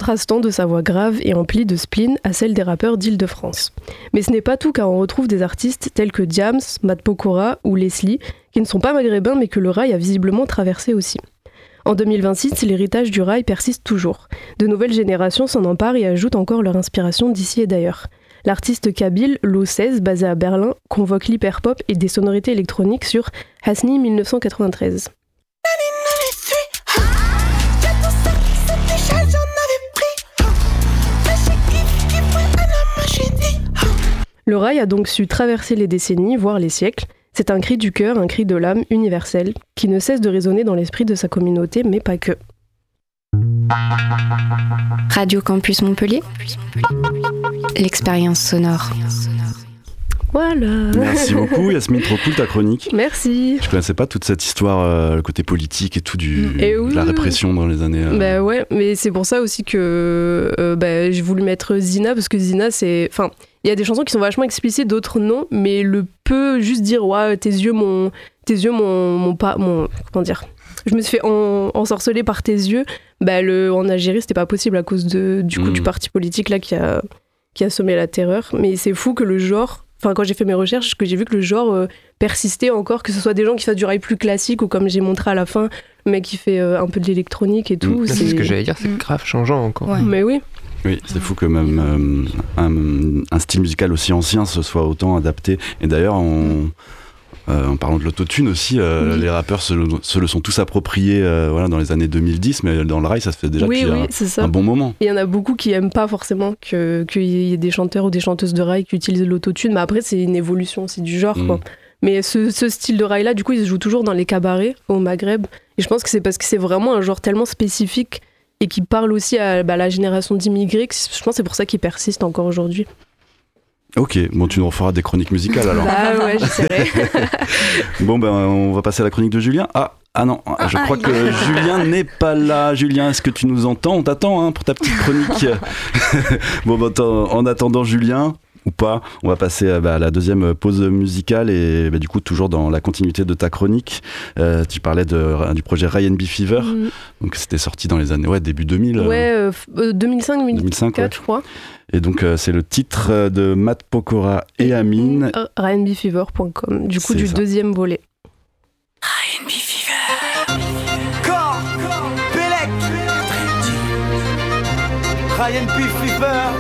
contrastant de sa voix grave et emplie de spleen à celle des rappeurs d'Île-de-France. Mais ce n'est pas tout, car on retrouve des artistes tels que Diams, Matt Pokora ou Leslie, qui ne sont pas maghrébins mais que le rail a visiblement traversé aussi. En 2026, l'héritage du rail persiste toujours. De nouvelles générations s'en emparent et ajoutent encore leur inspiration d'ici et d'ailleurs. L'artiste kabyle Lo 16, basé à Berlin, convoque l'hyperpop et des sonorités électroniques sur Hasni 1993. Le rail a donc su traverser les décennies, voire les siècles. C'est un cri du cœur, un cri de l'âme universel, qui ne cesse de résonner dans l'esprit de sa communauté, mais pas que. Radio Campus Montpellier, l'expérience sonore. Voilà. Merci beaucoup Yasmine, trop cool ta chronique. Merci. Je connaissais pas toute cette histoire, le côté politique et tout de la répression dans les années... Bah ouais, mais c'est pour ça aussi que j'ai voulu mettre Zina, parce que Zina c'est... Enfin, il y a des chansons qui sont vachement explicites, d'autres non, mais le peut juste dire ouais, tes yeux m'ont comment dire, je me suis fait ensorceler par tes yeux. En Algérie c'était pas possible à cause du parti politique là qui a semé la terreur. Mais c'est fou que le genre, enfin quand j'ai fait mes recherches, que j'ai vu que le genre persistait encore, que ce soit des gens qui fassent du rail plus classique ou comme j'ai montré à la fin, le mec qui fait un peu de l'électronique et tout. C'est ce que j'allais dire, c'est grave changeant encore. Ouais. Mais oui. Oui, c'est fou que même un style musical aussi ancien se soit autant adapté. Et d'ailleurs, en parlant de l'autotune aussi, les rappeurs se le sont tous appropriés dans les années 2010, mais dans le rail, ça se fait déjà depuis un bon moment. Il y en a beaucoup qui n'aiment pas forcément qu'il y ait des chanteurs ou des chanteuses de rail qui utilisent l'autotune, mais après, c'est une évolution aussi du genre, quoi. Mais ce style de rail-là, du coup, il se joue toujours dans les cabarets au Maghreb. Et je pense que c'est parce que c'est vraiment un genre tellement spécifique et qui parle aussi à la génération d'immigrés, que je pense que c'est pour ça qu'il persiste encore aujourd'hui. Ok, bon, tu nous referas des chroniques musicales alors. Ah ouais, j'essaierai. Bon, on va passer à la chronique de Julien. Ah non, je crois que Julien n'est pas là. Julien, est-ce que tu nous entends ? On t'attend pour ta petite chronique. Bon, en attendant Julien, ou pas, on va passer à la deuxième pause musicale et du coup toujours dans la continuité de ta chronique, tu parlais du projet Ryan B. Fever, donc c'était sorti dans les années début 2000. 2005-2004 je crois. Et donc c'est le titre de Matt Pokora et Amine. RyanBFever.com, du coup deuxième volet. Ryan B. Fever. Corps, Bellec. Ryan B. Fever.